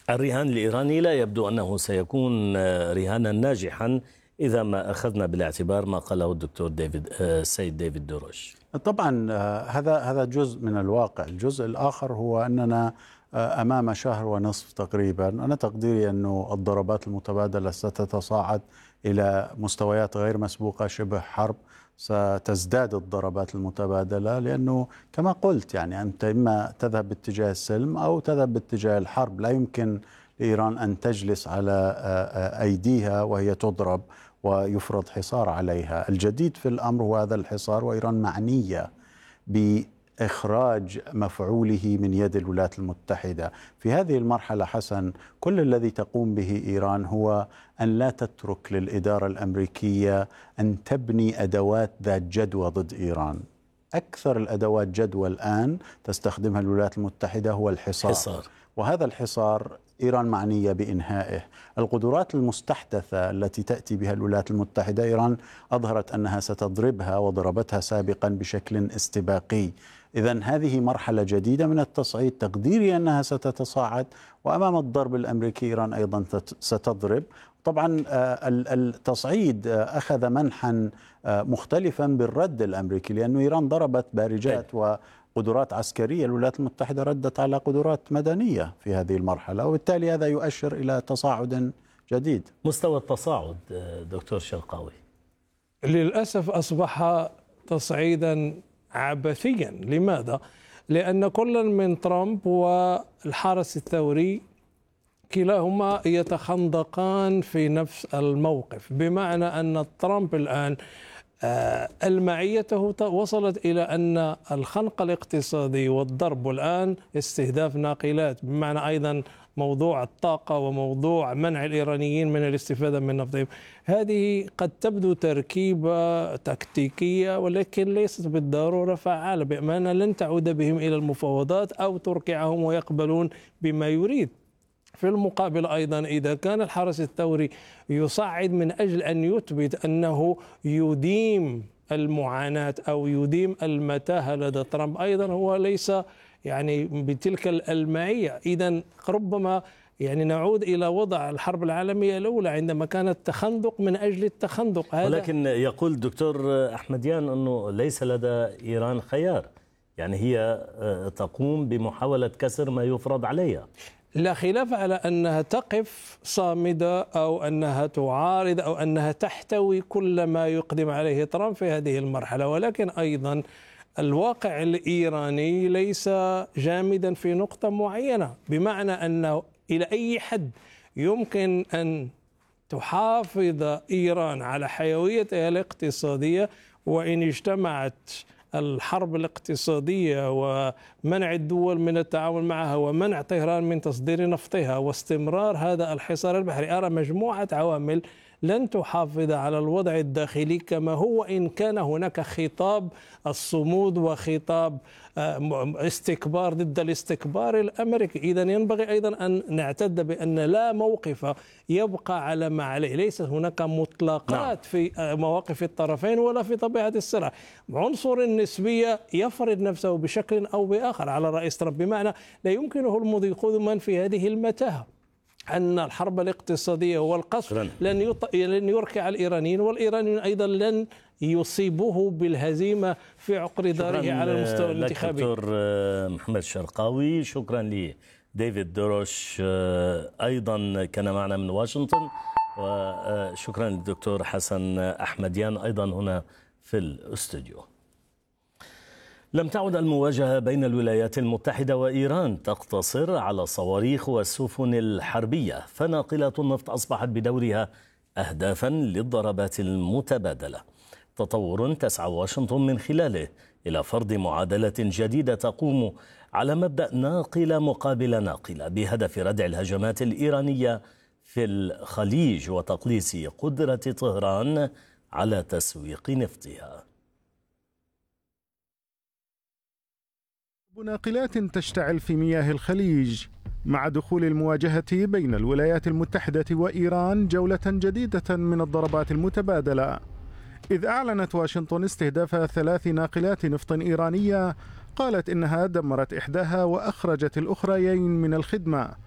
الرهان الإيراني لا يبدو أنه سيكون رهانا ناجحا إذا ما أخذنا بالاعتبار ما قاله الدكتور السيد ديفيد دروش. طبعا هذا جزء من الواقع. الجزء الآخر هو أننا أمام شهر ونصف تقريبا. أنا تقديري أنه الضربات المتبادلة ستتصاعد إلى مستويات غير مسبوقة، شبه حرب. ستزداد الضربات المتبادلة لأنه كما قلت يعني أنت إما تذهب باتجاه السلم أو تذهب باتجاه الحرب. لا يمكن لإيران أن تجلس على أيديها وهي تضرب ويفرض حصار عليها. الجديد في الأمر هو هذا الحصار، وإيران معنية بإخراج مفعوله من يد الولايات المتحدة. في هذه المرحلة حسن، كل الذي تقوم به إيران هو أن لا تترك للإدارة الأمريكية أن تبني أدوات ذات جدوى ضد إيران. أكثر الأدوات جدوى الآن تستخدمها الولايات المتحدة هو الحصار. وهذا الحصار إيران معنية بإنهائه. القدرات المستحدثة التي تأتي بها الولايات المتحدة، إيران أظهرت أنها ستضربها وضربتها سابقا بشكل استباقي. إذن هذه مرحلة جديدة من التصعيد، تقديري أنها ستتصاعد، وأمام الضرب الأمريكي إيران أيضا ستضرب. طبعا التصعيد أخذ منحا مختلفا بالرد الأمريكي، لأن إيران ضربت بارجات وقدرات عسكرية، الولايات المتحدة ردت على قدرات مدنية في هذه المرحلة، وبالتالي هذا يؤشر إلى تصاعد جديد. مستوى التصاعد دكتور شرقاوي للأسف أصبح تصعيدا عبثيا. لماذا؟ لأن كل من ترامب والحرس الثوري كلاهما يتخندقان في نفس الموقف، بمعنى أن ترامب الآن المعيته وصلت إلى أن الخنق الاقتصادي والضرب الآن استهداف ناقلات، بمعنى أيضا موضوع الطاقة وموضوع منع الإيرانيين من الاستفادة من نفطهم. هذه قد تبدو تركيبة تكتيكية ولكن ليست بالضرورة فعالة، بأمانة لن تعود بهم إلى المفاوضات أو تركعهم ويقبلون بما يريد. في المقابل أيضا إذا كان الحرس الثوري يصعد من أجل أن يثبت أنه يديم المعاناة أو يديم المتاهة لدى ترامب، أيضا هو ليس يعني بتلك المعية. إذن ربما يعني نعود إلى وضع الحرب العالمية الأولى عندما كان التخندق من أجل التخندق. ولكن يقول الدكتور أحمديان أنه ليس لدى إيران خيار، يعني هي تقوم بمحاولة كسر ما يفرض عليها. لا خلاف على أنها تقف صامدة أو أنها تعارض أو أنها تحتوي كل ما يقدم عليه ترامب في هذه المرحلة، ولكن أيضا الواقع الإيراني ليس جامدا في نقطة معينة، بمعنى أنه إلى أي حد يمكن أن تحافظ إيران على حيويتها الاقتصادية وإن اجتمعت الحرب الاقتصادية ومنع الدول من التعامل معها ومنع طهران من تصدير نفطها واستمرار هذا الحصار البحري. أرى مجموعة عوامل لن تحافظ على الوضع الداخلي كما هو، إن كان هناك خطاب الصمود وخطاب استكبار ضد الاستكبار الأمريكي. إذا ينبغي أيضا أن نعتد بأن لا موقف يبقى على ما عليه، ليس هناك مطلقات في مواقف الطرفين ولا في طبيعة الصراع. عنصر النسبية يفرض نفسه بشكل أو بآخر على رئيس ترامب، بمعنى لا يمكنه المضي قدما في هذه المتاهة، أن الحرب الاقتصادية والقصف لن يركع الإيرانيين، والإيرانيين أيضا لن يصيبوه بالهزيمة في عقر داره على المستوى الانتخابي. دكتور محمد شرقاوي، شكرا لديفيد دروش أيضا كان معنا من واشنطن، وشكرا للدكتور حسن أحمديان أيضا هنا في الاستوديو. لم تعد المواجهة بين الولايات المتحدة وإيران تقتصر على الصواريخ والسفن الحربية، فناقلات النفط أصبحت بدورها أهدافا للضربات المتبادلة، تطور تسعى واشنطن من خلاله إلى فرض معادلة جديدة تقوم على مبدأ ناقلة مقابل ناقلة بهدف ردع الهجمات الإيرانية في الخليج وتقليص قدرة طهران على تسويق نفطها. ناقلات تشتعل في مياه الخليج مع دخول المواجهة بين الولايات المتحدة وإيران جولة جديدة من الضربات المتبادلة، إذ أعلنت واشنطن استهداف 3 ناقلات نفط إيرانية قالت إنها دمرت إحداها وأخرجت الأخريين من الخدمة،